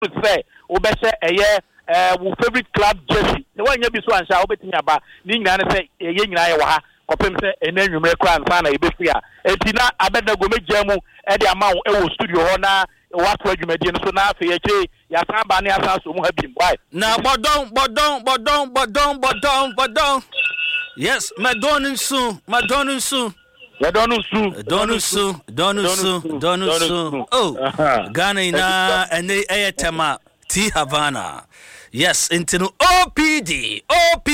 say obese wo favorite club jersey the one you be so answer obetimi aba ni nyina say ye nyina ye wa ha kopem say enanwumre kra ansa na ebefi a entina abeda go mejamu e de ama wo studio ho na what adwumadi no so na afi ye ya san ba ne asan so mu ha bim why na bodon yes madonu soon oh Ghana ina ene ayetema T Havana yes intino OPD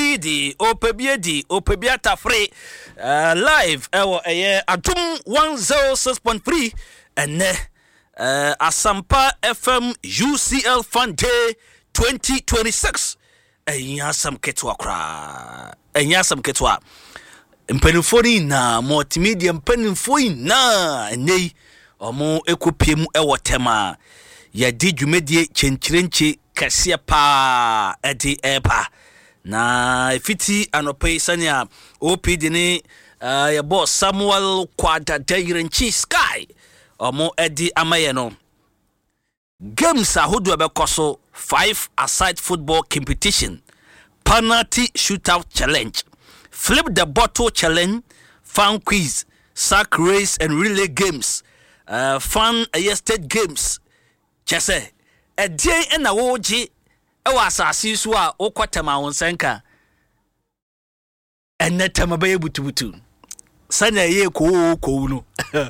opebiata free live ewo adum 106.3 ene Asampa FM UCL Fun Day 2026 enyasam ketwa mpenifoni na multimedia mpenifoni na nei omo ekopiem ewo tema ya di dwumedie chenchirenche kase pa edi epa na efiti anope sania OPD ni ya boss Samuel Kwadadairenchi Sky omo edi amaye no games ahodo abekoso 5 aside football competition, penalty shootout challenge, flip the bottle challenge, fun quiz, sack race and relay games, fun state games. Chese a day and a woji awasasi so a okwatama wonsenka and netama be butu sanya ye ko no